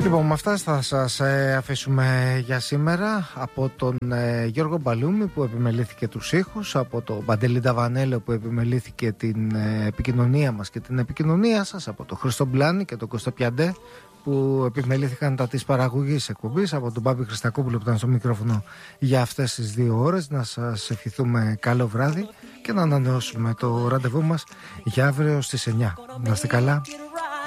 Λοιπόν, με αυτά θα σας αφήσουμε για σήμερα. Από τον Γιώργο Μπαλούμη που επιμελήθηκε τους ήχους, από τον Παντελή Νταβανέλο που επιμελήθηκε την επικοινωνία μας και την επικοινωνία σας, από τον Χρήστο Μπλάνη και τον Κώστα Πιαντέ που επιμελήθηκαν τα της παραγωγής εκπομπής, από τον Μπάμπη Χριστακόπουλο που ήταν στο μικρόφωνο για αυτές τις 2 ώρες. Να σας ευχηθούμε καλό βράδυ και να ανανεώσουμε το ραντεβού μας για αύριο στις 9. Να είστε καλά.